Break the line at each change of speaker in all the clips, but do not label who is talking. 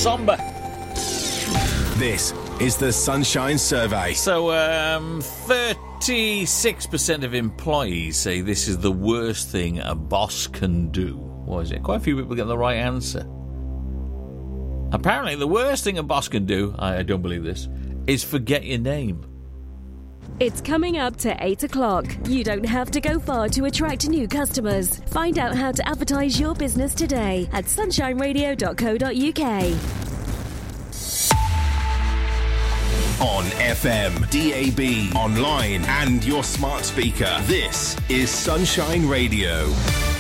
sombre.
This is the Sunshine Survey.
So, 36% of employees say this is the worst thing a boss can do. What is it? Quite a few people get the right answer. Apparently, the worst thing a boss can do, I don't believe this, is forget your name.
It's coming up to 8 o'clock. You don't have to go far to attract new customers. Find out how to advertise your business today at sunshineradio.co.uk.
On FM, DAB, online and your smart speaker. This is Sunshine Radio.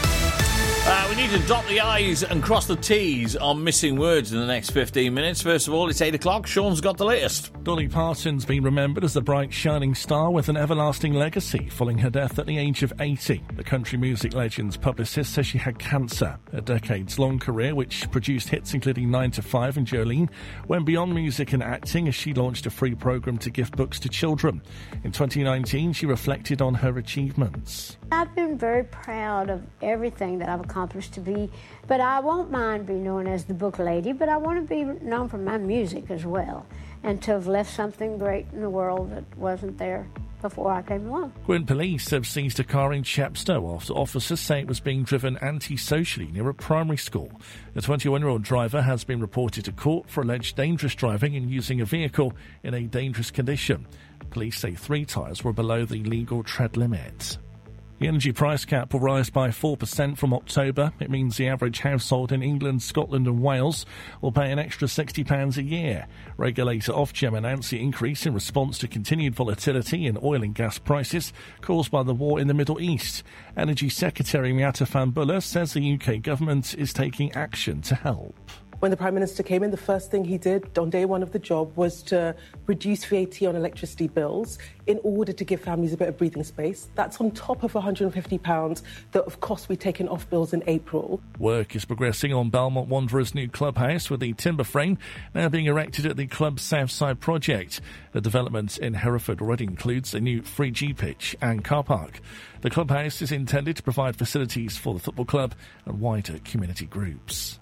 We need to dot the I's and cross the T's on missing words in the next 15 minutes. First of all, it's 8 o'clock. Sean's got the latest.
Dolly Parton's been remembered as a bright, shining star with an everlasting legacy following her death at the age of 80. The country music legend's publicist says she had cancer. A decades-long career, which produced hits including 9 to 5 and Jolene, went beyond music and acting as she launched a free programme to gift books to children. In 2019, she reflected on her achievements.
I've been very proud of everything that I've accomplished to be, but I won't mind being known as the book lady, but I want to be known for my music as well, and to have left something great in the world that wasn't there before I came along.
Gwyn police have seized a car in Chepstow after officers say it was being driven antisocially near a primary school. The 21-year-old driver has been reported to court for alleged dangerous driving and using a vehicle in a dangerous condition. Police say 3 tyres were below the legal tread limit. The energy price cap will rise by 4% from October. It means the average household in England, Scotland and Wales will pay an extra £60 a year. Regulator Ofgem announced the increase in response to continued volatility in oil and gas prices caused by the war in the Middle East. Energy Secretary Miatta Fahnbulleh says the UK government is taking action to help.
When the Prime Minister came in, the first thing he did on day one of the job was to reduce VAT on electricity bills in order to give families a bit of breathing space. That's on top of £150 that, of course, we've taken off bills in April.
Work is progressing on Belmont Wanderers' new clubhouse, with the timber frame now being erected at the club's Southside project. The development in Hereford already includes a new 3G pitch and car park. The clubhouse is intended to provide facilities for the football club and wider community groups.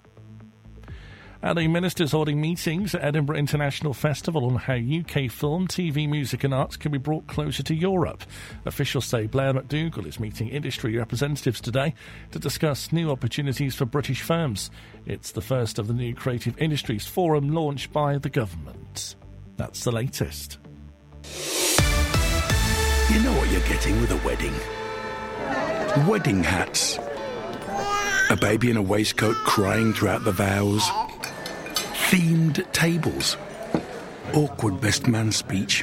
And the ministers holding meetings at Edinburgh International Festival on how UK film, TV, music and arts can be brought closer to Europe. Officials say Blair McDougall is meeting industry representatives today to discuss new opportunities for British firms. It's the first of the new Creative Industries Forum launched by the government. That's the latest.
You know what you're getting with a wedding? Wedding hats. A baby in a waistcoat crying throughout the vows. Themed tables. Awkward best man speech.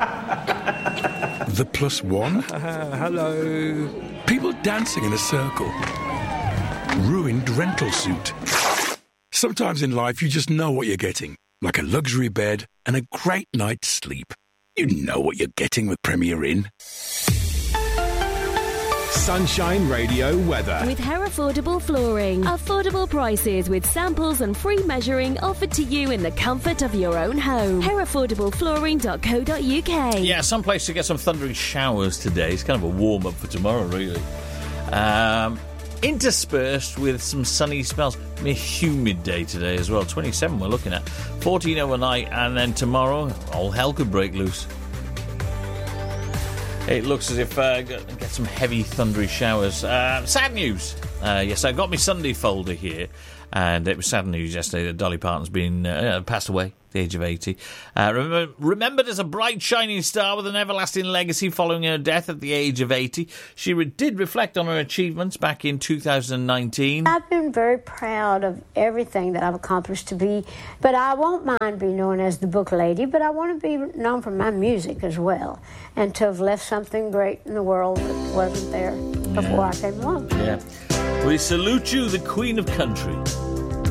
The +1.
Hello.
People dancing in a circle. Ruined rental suit. Sometimes in life you just know what you're getting. Like a luxury bed and a great night's sleep. You know what you're getting with Premier Inn.
Sunshine Radio weather.
With Herefordable Flooring. Affordable prices with samples and free measuring offered to you in the comfort of your own home. Herefordablepflooring.co.uk.
Yeah, some place to get some thundering showers today. It's kind of a warm-up for tomorrow, really. Interspersed with some sunny spells. A humid day today as well. 27 we're looking at. 14 overnight, and then tomorrow, all hell could break loose. It looks as if get some heavy thundery showers. Sad news. Yes, I got my Sunday folder here, and it was sad news yesterday that Dolly Parton's been passed away at the age of 80. Remembered as a bright, shining star with an everlasting legacy following her death at the age of 80. She did reflect on her achievements back in 2019.
I've been very proud of everything that I've accomplished to be, but I won't mind being known as the book lady, but I want to be known for my music as well, and to have left something great in the world that wasn't there before I came along.
Yeah. We salute you, the Queen of Country.